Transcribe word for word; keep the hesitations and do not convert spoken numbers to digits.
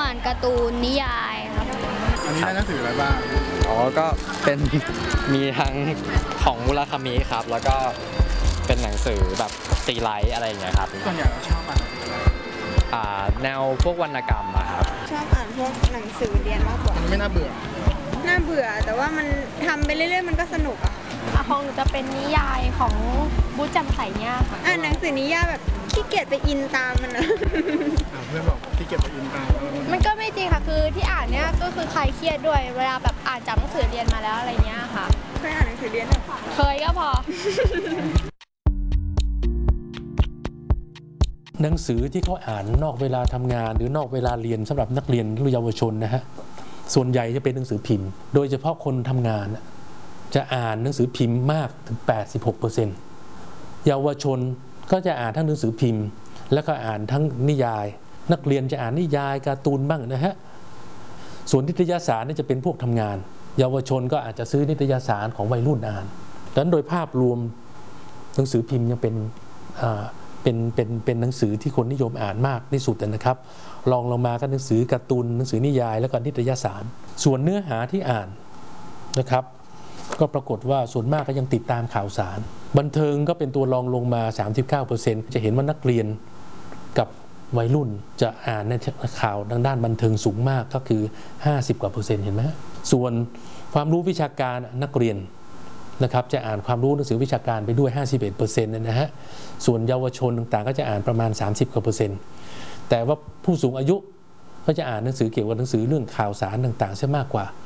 อ่านการ์ตูนนิยายครับอันนี้ได้หนังสืออะไรบ้างอ๋อก็เป็นมีทั้งของมุราคามิครับแล้วก็เป็นหนังสือแบบตีไลท์อะไรอย่างเงี้ยครับส่วนใหญ่เราชอบอ่านอ่าแนวพวกวรรณกรรมอะครับชอบอ่านพวกหนังสือเรียนมากกว่ามันไม่น่าเบื่อน่าเบื่อแต่ว่ามันทำไปเรื่อยๆมันก็สนุกอะของหนูจะเป็นนิยายของบู๊จำใส่เนี่ยค่ะอ่านหนังสือนิยายแบบขี้เกียจไปอินตามมันนะเพื่อนบอกขี้เกียจไปอินตามมันก็ไม่จริงค่ะคือที่อ่านเนี่ยก็คือคลายเครียดด้วยเวลาแบบอ่านจากหนังสือเรียนมาแล้วอะไรเงี้ยค่ะเคยอ่านหนังสือเรียนหรือเปล่าเคยก็พอหนังสือที่เขาอ่านนอกเวลาทำงานหรือนอกเวลาเรียนสำหรับนักเรียนหรือเยาวชนนะฮะส่วนใหญ่จะเป็นหนังสือพิมพ์โดยเฉพาะคนทำงานจะอ่านหนังสือพิมพ์มากถึง แปดสิบหกเปอร์เซ็นต์ เยาวชนก็จะอ่านทั้งหนังสือพิมพ์แล้วก็อ่านทั้งนิยายนักเรียนจะอ่านนิยายการ์ตูนบ้างนะฮะส่วนนิตยสารนี่จะเป็นพวกทำงานเยาวชนก็อาจจะซื้อนิตยสารของวัยรุ่นอ่านดังนั้นโดยภาพรวมหนังสือพิมพ์ยังเป็นเป็นเป็นเป็นหนังสือที่คนนิยมอ่านมากที่สุดนะครับลองลงมาก็หนังสือการ์ตูนหนังสือนิยายแล้วก็นิตยสารส่วนเนื้อหาที่อ่านนะครับก็ปรากฏว่าส่วนมากก็ยังติดตามข่าวสารบันเทิงก็เป็นตัวรองลงมา สามสิบเก้าเปอร์เซ็นต์ จะเห็นว่านักเรียนกับวัยรุ่นจะอ่านในข่าวทางด้านบันเทิงสูงมากก็คือห้าสิบกว่าเปอร์เซ็นต์เห็นไหมส่วนความรู้วิชาการนักเรียนนะครับจะอ่านความรู้หนังสือวิชาการไปด้วย ห้าสิบเอ็ดเปอร์เซ็นต์ นะฮะส่วนเยาวชนต่างๆก็จะอ่านประมาณสามสิบกว่าเปอร์เซ็นต์แต่ว่าผู้สูงอายุก็จะอ่านหนังสือเกี่ยวกับหนังสือเรื่องข่าวสารต่างๆซะมากกว่า